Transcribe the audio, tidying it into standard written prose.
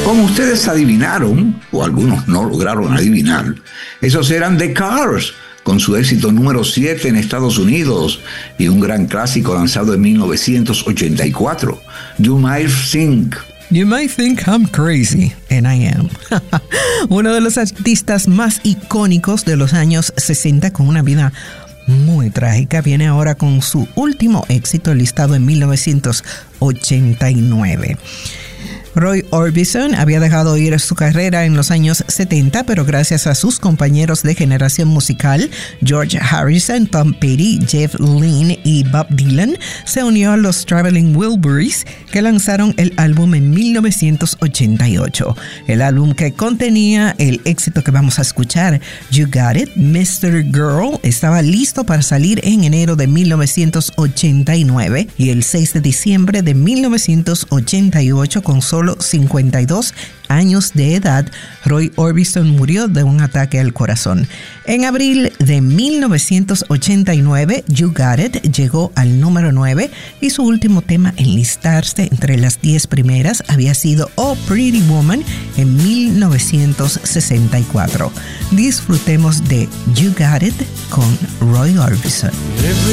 Como ustedes adivinaron, o algunos no lograron adivinar, esos eran The Cars, con su éxito número 7 en Estados Unidos y un gran clásico lanzado en 1984, You Might Think. You might think I'm crazy, and I am. Uno de los artistas más icónicos de los años 60 con una vida muy trágica viene ahora con su último éxito listado en 1989. Roy Orbison había dejado ir su carrera en los años 70, pero gracias a sus compañeros de generación musical, George Harrison, Tom Petty, Jeff Lynne y Bob Dylan, se unió a los Traveling Wilburys, que lanzaron el álbum en 1988. El álbum que contenía el éxito que vamos a escuchar, You Got It, Mr. Girl, estaba listo para salir en enero de 1989 y el 6 de diciembre de 1988, con solo 52 años de edad, Roy Orbison murió de un ataque al corazón. En abril de 1989, You Got It llegó al número 9 y su último tema en listarse entre las 10 primeras había sido Oh Pretty Woman en 1964. Disfrutemos de You Got It con Roy Orbison.